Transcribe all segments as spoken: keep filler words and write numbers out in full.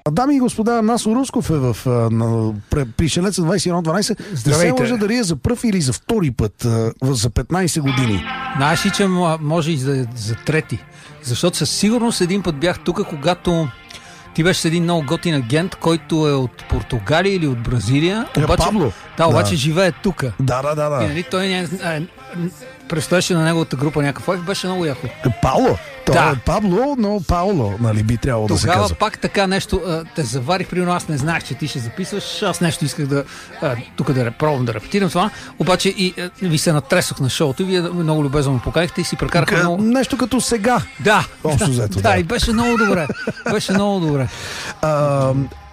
Дами и господа, Насо Русков е в на, Пришелеца двайсет и едно дванайсет. Здравейте. Не се лъжа дали е за пръв или за втори път а, за петнайсет години. Знаеш ли, че може и за, за трети? Защото със сигурност един път бях тук, когато ти беше с един много готин агент, който е от Португалия или от Бразилия. Е, обаче, Пабло. Да, обаче Да. живее тук. Да, да, да. да. И, нали, той не, е, предстояше на неговата група някакъв и беше много яко. Пауло. Той Да. е Пабло, но Пауло, нали, би трябвало да се Тогава казва. пак така нещо а, те заварих, примерно аз не знаех, че ти ще записваш, аз нещо исках да а, тук да пробвам да репетирам това, обаче и а, ви се натресох на шоуто и вие много любезно ме поканихте и си прекарахме К- много... Нещо като сега. Да, Общо да, взето, да, да. и беше много добре, беше много добре. А,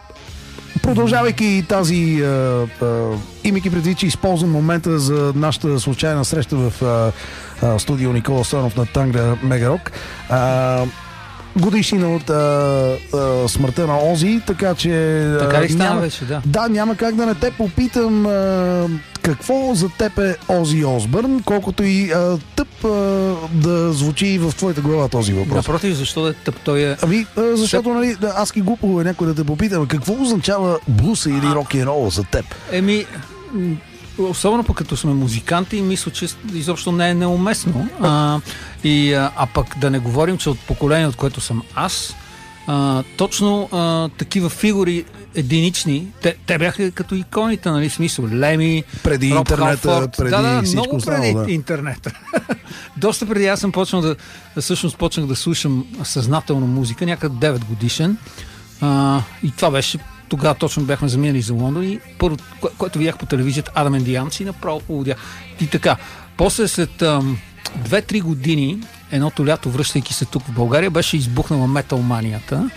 продължавайки тази, а, а, имайки предвид, че използвам момента за нашата случайна среща в а, а, студио Никола Стоянов на Тангра Мегарок, а, годишнина от а, а, смъртта на Ози, така че... а, Така ли стана няма, вече, да. Да, няма как да не те попитам а, какво за теб е Ози Осбърн, колкото и а, тъп а, да звучи в твоята глава този въпрос. Напротив, защо да е тъп, той е... Ами, а, защото, нали, да, аз ки глупо е някой да те попитам, какво означава блуса или рок-н-рол за теб? Еми, м, особено пък като сме музиканти, мисля, че изобщо не е неуместно. А, и, а, а пък да не говорим, че от поколение, от което съм аз, а, точно а, такива фигури единични, те, те бяха като иконите, нали, в смисъл, Леми, Преди Роб интернета, Халфорд. преди да, да, всичко много останало, преди да. интернета. Доста преди аз съм почнал да, всъщност почнах да слушам съзнателно музика, някъде девет годишен. А, и това беше, тогава точно бяхме заминали за Лондон и първо, кое, което видях по телевизията, Адам and the Ants и направо поводях. И така, после след ам, две-три години, едното лято, връщайки се тук в България, беше избухнала металманията.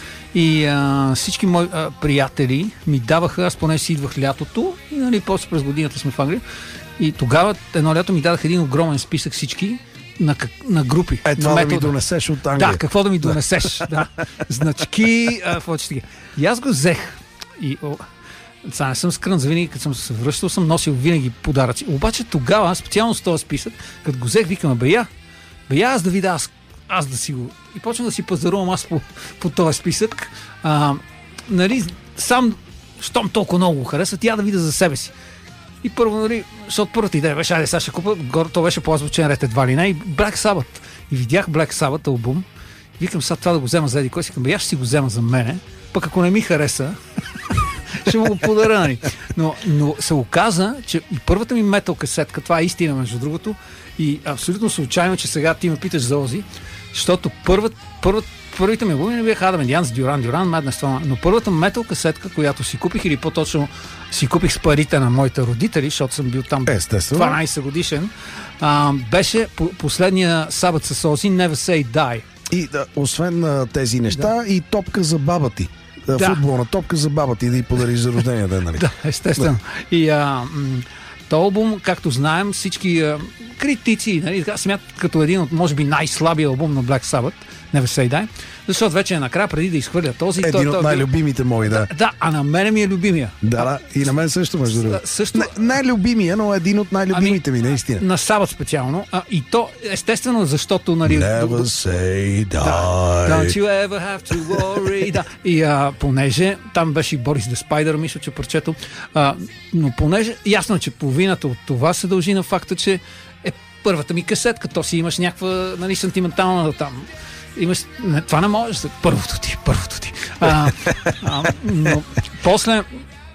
И а, всички мои а, приятели ми даваха, аз поне си идвах лятото и нали, после през годината сме в Англия. И тогава едно лято ми дадаха един огромен списък всички на, на групи. Е, това на да ми метода. донесеш от Англия. Да, какво да ми донесеш. Да. Значки, а, какво ще стига. И аз го взех. И, о, сега не съм скрън, за винаги, като съм се връщал, съм носил винаги подаръци. Обаче тогава, специално с този списък, като го взех, викам, бе я, бе я, аз да видя, аз, аз да си го... И почнах да си пазарувам аз по, по този списък. А, нали, сам, щом толкова много го харесва, тя да видя за себе си. И първо, нали, защото първата идея беше, айде сега ще купа, горе, то беше по-звучен ред едва ли не, и Black Sabbath. И видях Black Sabbath албум, викам сега това да го взема за еди кой си, бе, аз ще си го взема за мене, пък ако не ми хареса, ще му го подаря, нали. Но, но се оказа, че и първата ми метал касетка, това е истина между другото, и абсолютно случайно, че сега ти ме питаш за Ози, защото първат, първат, първите ми албуми не бяха Адам and the Ants, Дюран Дюран, Madness, това, но първата метал касетка, която си купих, или по-точно си купих с парите на моите родители, защото съм бил там Естествено. дванайсет годишен, а, беше по- последния Сабът с Ози, Never Say Die. И да, освен а, тези неща, и топка за баба ти. Да. Да. Футболна топка за баба ти да й подариш за рождения ден, нали? Да, естествено. И а, м- този албум, както знаем, всички а, критици, нали, така, смятат като един от, може би, най-слабия албум на Black Sabbath, Never Say Die, защото вече е накрая, преди да изхвърля този... Един той, от той, най-любимите мои, да. Да, а на мене ми е любимия. Да, да, и на мен също, между другото. Също... Не, най-любимия, но един от най-любимите ми, наистина. На Сабът специално. А, и то, естествено, защото... Нали, Never say Да. die. Don't you ever have to worry. Да. И а, понеже там беше и Борис the Spider, мисля, че парчето. А, но понеже ясно, че половината от това се дължи на факта, че е първата ми касетка. То си имаш някаква, нали, сантиментална там. Имаш... Не, това не можеш да... Първото ти, първото ти. А, а, но после...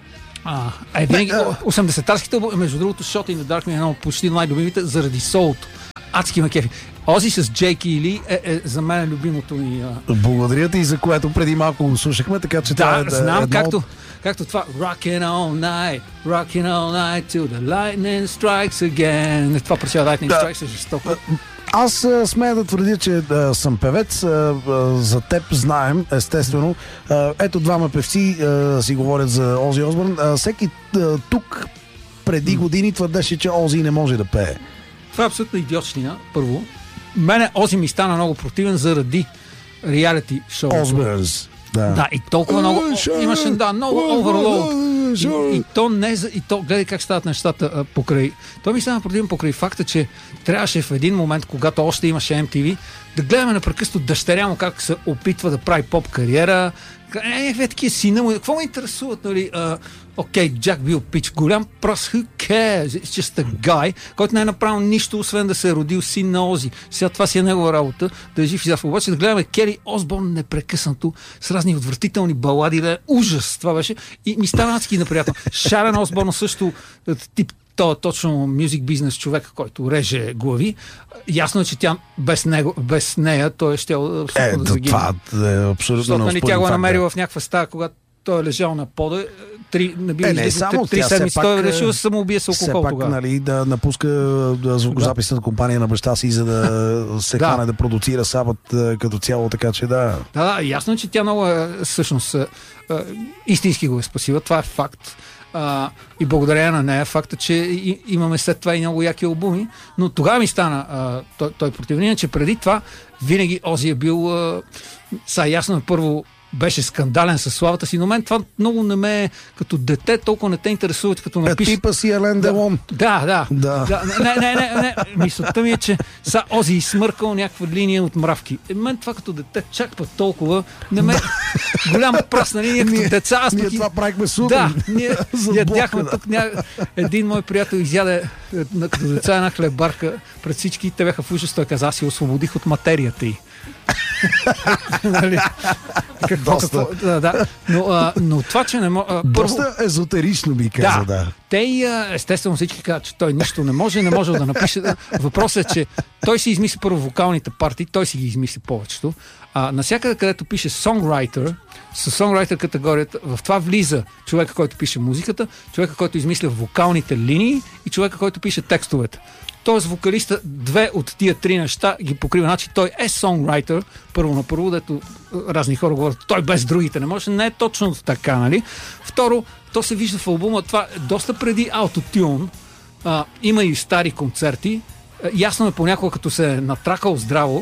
А, е, винаги, осемдесетарските албуми, между другото, Shot in the Dark ми е едно от почти най-любимите заради солото. Адски ме кефи. Ози с Джейки и Ли е, е за мен любимото ми... А... Благодаря ти, за което преди малко го слушахме, така че това е Да, знам, едно както, от... както това Rockin' all night, rockin' all night till the lightning strikes again. Това причина Lightning Да. Strikes е жестоко. Аз а, смея да твърдя, че а, съм певец. А, а, за теб знаем, естествено. А, ето двама певци а, си говорят за Ози Осбърн. А, всеки а, тук преди години твърдеше, че Ози не може да пее. Това е абсолютно идиотщина, първо. Мене Ози ми стана много противен заради реалити шоу. Осбърнс. Да. Да, и толкова много Шоу. имаше, да, много overload. Шоу. И, и то не за, и то, гледай как стават нещата а, покрай. Той ми стана противен покрай факта, че трябваше в един момент, когато още имаше Ем Ти Ви, да гледаме непрекъснато дъщеря му как се опитва да прави поп кариера, Някакви такива сина му. Какво ме интересуват, нали? Окей, okay, Джак бил пич, голям прос, who cares? It's just a guy, който не е направил нищо, освен да се е родил син на Ози. Сега това си е негова работа, да е жив и здрав. Обаче да гледаме Кери Осборн непрекъснато с разни отвратителни балади, да е ужас. Това беше и ми става адски неприятно. Шарен Осборн също тип то точно мюзик бизнес човек, който реже глави. Ясно е, че тя без, него, без нея той ще е, е да загине. Това е абсолютно. Защото нали, тя го е намерила в някаква стая, когато той е лежал на пода, три, е, не, само, три седмици, той е решил да се самоубие с алкохол пак, тогава. Нали, да напуска да, звукозаписната компания на баща си, за да се хване да. да продуцира Сабът като цяло, така че да. Да, да, ясно е, че тя много е, всъщност е, е, истински го е спасила, това е факт. Uh, и благодарение на нея факта, че и, имаме след това и много яки албуми, но тогава ми стана uh, той, той противник, че преди това винаги Ози е бил uh, са ясно първо беше скандален със славата си, но мен това много не ме като дете, толкова не те интересува, като напише. Е, типа си Елен Делон. Да, да. да. да. Не, не, не, не. Мисълта ми е, че са Ози изсмъркал някаква линия от мравки. Е, мен това като дете чак път толкова не ме голям пръст, нали, ние като деца. Аз ние пък... това правихме супер. Да, ние ядяхме да. Тук. Ня... Един мой приятел изяде като деца една хлебарка пред всички, те бяха в ужас, той каза, аз си освободих от материята й. Нали? Какво, Доста. какво, да, да. Но, а, но това, че не може... Доста първо... езотерично би каза, да. да. Те и естествено всички казват, че той нищо не може, не може да напише. Въпросът е, че той си измисли първо вокалните партии, той си ги измисли повечето. А навсякъде, където пише songwriter, с songwriter категорията, в това влиза човека, който пише музиката, човека, който измисля вокалните линии и човека, който пише текстовете. Тоест вокалиста две от тия три неща ги покрива. Значи той е сонграйтер, първо на първо, дето разни хора говорят, той без другите не може. Не е точно така, нали? Второ, то се вижда в албума, това е доста преди Autotune. А, има и стари концерти. А, ясно е понякога, като се е натракал здраво,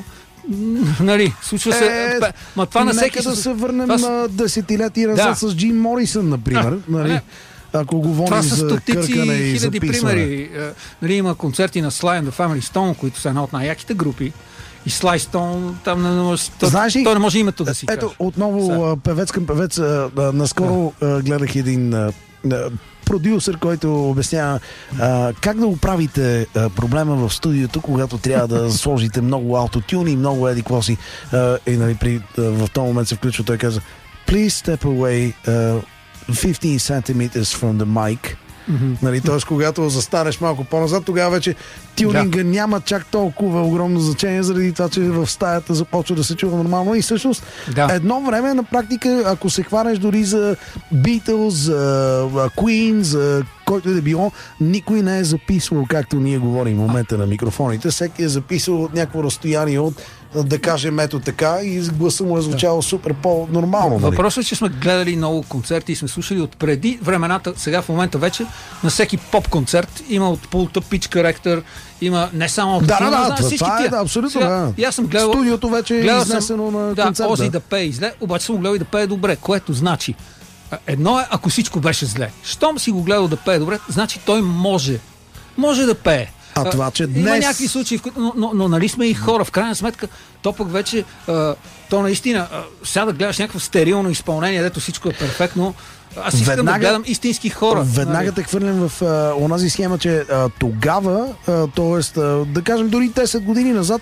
нали, случва се... Е, ма това на всеки... Нека да се върнем това... на десетилетия назад да. С Джим Морисън, например. А, нали? Не. Ако говорим за къркане и хиляди записване. Примери. Нали, има концерти на Sly and the Family Stone, които са една от най-яките групи. И Sly Stone, там не може, Знаеш, той, той не може името да си ето, каже. отново Сега. певец към певец. Наскоро да. гледах един продюсер, който обяснява а, как да оправите а, проблема в студиото, когато трябва да сложите много аутотюни и много еди какво си. А, и нали, при, а, в този момент се включва, той каза Please step away uh, fifteen centimeters from the mic. Mm-hmm. Нали, т.е. когато застанеш малко по-назад, тогава вече тюнинга да. Няма чак толкова огромно значение, заради това, че в стаята започва да се чува нормално. И всъщност да. Едно време на практика, ако се хванеш дори за Beatles, за Queen, за който е да било, никой не е записвал, както ние говорим в момента на микрофоните. Всеки е записал от някакво разстояние от, да кажем, ето така, и гласа му е звучало да. Супер по-нормално. Нали? Въпросът е, че сме гледали много концерти и сме слушали от преди времената, сега в момента вече на всеки поп-концерт има от пулта pitch corrector, има не само да, да, да, това, това е да, абсолютно. Сега, да. И аз съм гледал, студиото вече е изнесено съм, на да, концерт. Ози да пее зле, обаче съм гледал и да пее добре, което значи едно е, ако всичко беше зле. Щом си го гледал да пее добре, значи той може. Може да пее. А това, че днес... Има някакви случаи, но, но, но нали сме и хора. В крайна сметка, то пък вече, а, то наистина, а, сега да гледаш някакво стерилно изпълнение, дето всичко е перфектно. Аз искам веднага, да гледам истински хора. Веднага нали? Те хвърлям в а, онази схема, че а, тогава, т.е. да кажем дори десет години назад,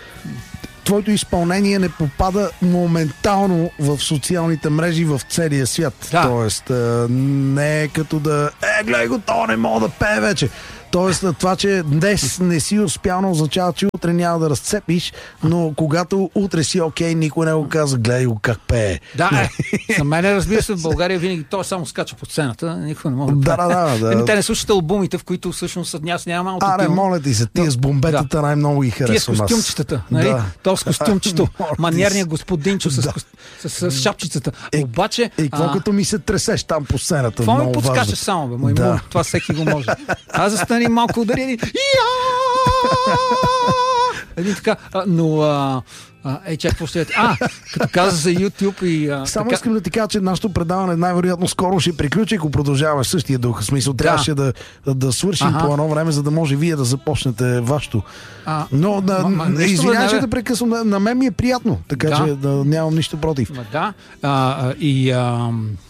твоето изпълнение не попада моментално в социалните мрежи в целия свят. Да. Тоест, а, не е като да е, гледай го, то не мога да пее вече. Тоест, това, че днес не си успял, не означава, че утре няма да разцепиш, но когато утре си окей, никой не го каза, гледай го как пее. Да, е. За мен, разбира се, в България винаги той само скача по сцената, никой не може да пее. Да, да, да. Те не слушат албумите, в които всъщност аз нямам малко. Аре, моля ти се, тия с бомбетата да. Най-много ги харесвам. Тия с костюмчетата, нали? Да. То с костюмчето, маниерният господинчо с, да. с, с, с шапчицата. Е, Обаче... И какво като ми се тресеш там по сцената? Това ми подскача само, бе, мой да. Мур, това всеки го може. Аз застани малко ударени. Един така, а, но... А, а, ей, чак, какво ще е? А, като каза за YouTube и... А, Само така... искам да ти кажа, че нашето предаване най-вероятно скоро ще приключи, ако продължаваш същия дух. В смисъл, да. трябваше да, да свършим ага. по едно време, за да може вие да започнете вашето. А, Но, да, ма, ма, извинявай, че да прекъсвам, на, на мен ми е приятно, така да. че да, нямам нищо против. Ма, да, а, и а,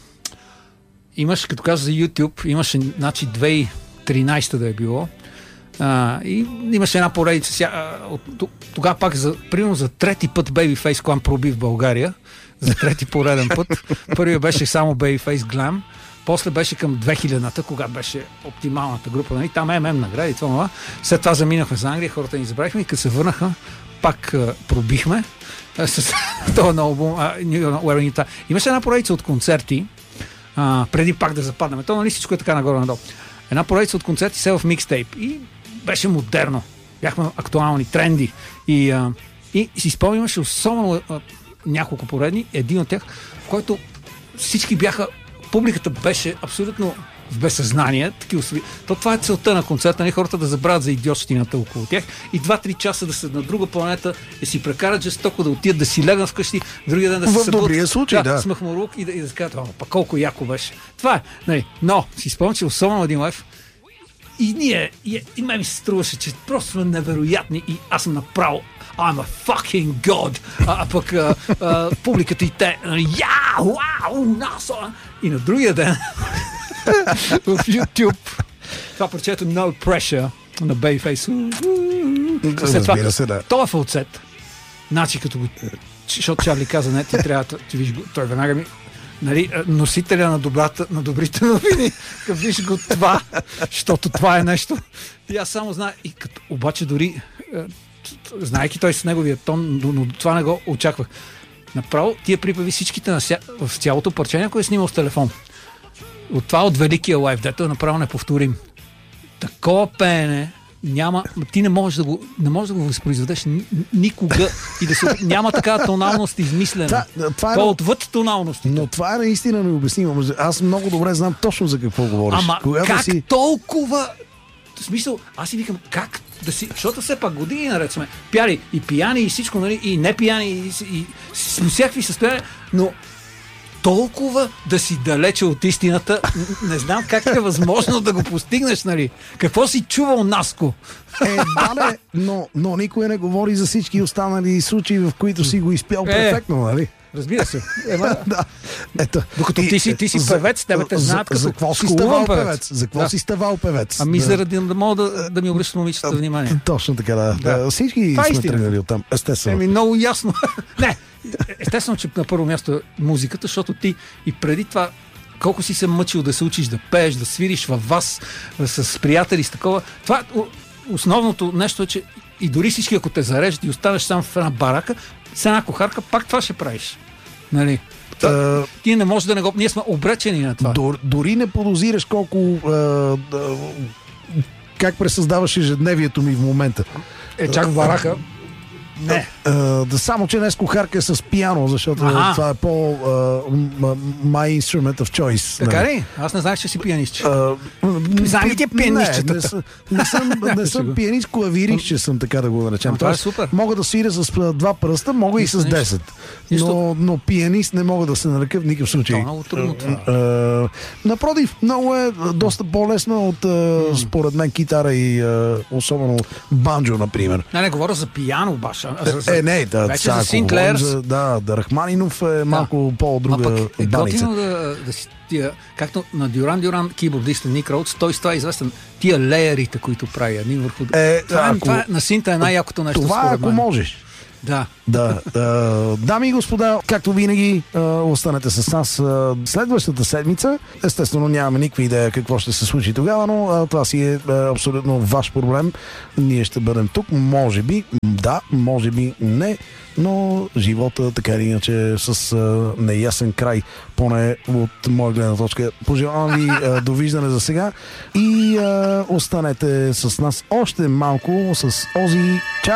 имаш, като каза за YouTube, имаше, значи, две хиляди и тринадесета да е било, а, и имаше една поредица. Ся, от, тогава пак, за, примерно за трети път Babyface Glam проби в България. За трети пореден път. Първият беше само Babyface Glam. После беше към две хилядната, когато беше оптималната група. Нали? Там ем ем награди и това, това. След това заминахме за Англия, хората ни забравихме и като се върнаха, пак а, пробихме а, с този албум. А, имаше една поредица от концерти, а, преди пак да западнем. То нали всичко е така нагоре-надолу. Една поредица от концерти се в микстейп и беше модерно. Бяхме актуални, тренди. И, а, и си спомнямаше особено а, няколко поредни, един от тях, в който всички бяха, публиката беше абсолютно в безсъзнание. Такива, то това е целта на концерта, не хората да забравят за идиотщината около тях и два-три часа да са на друга планета, да си прекарат жестоко, да отидат да си легнат вкъщи, другия ден да се събудят. В добрия случай, да. да. С махмурук и да, и да кажат, па колко яко беше. Това е. Нали. Но си спомням, че особено един лайф и ние, и, и ме ми се струваше, че просто сме невероятни и аз съм направо I'm a fucking god. А, а пък а, а, публиката и те я, вау, насо. И на другия ден в YouTube това парчето No Pressure на Babyface. Разбира се, да. Това е фалцет. Значи като го... Защото Чарли каза, не, ти трябва да виж го. Той веднага ми... Нали, носителя на, добрата, на добрите новини. Като виж го това, защото това е нещо. И аз само знае. И като, обаче дори... Знаейки той с неговия тон, но, но това не го очаквах. Направо тия припеви всичките на ся... в цялото парче, някой е снимал с телефон. От това от великия лайф, дето е направо неповторим. Такова пеене няма, ти не можеш да го, не можеш да го възпроизведеш никога и да се, няма такава тоналност измислена. Да, това е, то отвъд тоналностите. Но това е наистина необяснимо. Аз много добре знам точно за какво говориш. Ама Кога как да си... толкова... В смисъл, аз си викам, как да си... Защото все пак години наред сме пяли и пияни и всичко, нали, и не пияни и, и, и с всякакви състояния, но толкова да си далече от истината, не знам как е възможно да го постигнеш, нали? Какво си чувал, Наско? Е, да, но, но никой не говори за всички останали случаи, в които си го изпял е, перфектно, нали? Разбира се. Ема, да. Ето. Докато ти си, ти си за, певец, тебе те знаят като за какво си ставал певец. певец. За какво да. си ставал певец? Ами да. заради да мога да, да ми обръщат момичета внимание. Точно така, да. да. Всички това сме тръгнали оттам, естествено. Еми, много ясно. Не, естествено, че на първо място е музиката, защото ти и преди това колко си се мъчил да се учиш да пееш, да свириш във вас с приятели, с такова. Това основното нещо е, че и дори всички, ако те зарежат и останеш сам в една барака, с една кухарка, пак това ще правиш. Нали? Uh, ти не можеш да не го... Ние сме обречени на това. Дор, дори не подозираш колко... Uh, uh, как пресъздаваш ежедневието ми в момента. Е, чак в барака. Не. Uh, да, само, че днес кухарка е с пиано, защото ага. това е по uh, my instrument of choice. Така ли? Аз не знаех, че си пианист. Uh, Знаем ли ти пианистчетата? Не, не, не съм, не съм пианист, клавирист, съм така да го наречем. А, това е супер. Мога да свиря с два пръста, мога нищо, и с десет. Но, но пианист не мога да се нарека в никакъв случай. Това е много трудно това. Uh, напротив, много е доста по-лесно от uh, според мен китара и uh, особено банджо, например. Не, не говоря за пиано, баша. Е, не, да, вече за Синклерс. Да, да, Рахманинов е малко да. по-друга баница. Е готино да, да си тия, както на Дюран Дюран, кибордиста Ник Роудс, той с това е известен. Тия леерите, които прави един върху... Е, това, ако, това на синта е най-якото нещо. Това ако можеш. Да. Да. Uh, дами и господа, както винаги, uh, останете с нас uh, следващата седмица. Естествено, нямаме никаква идея какво ще се случи тогава, но uh, това си е uh, абсолютно ваш проблем. Ние ще бъдем тук. Може би, да, може би не, но живота така или иначе с uh, неясен край, поне от моя гледна точка. Пожелавам ви uh, довиждане за сега и uh, останете с нас още малко с Ози. Чао!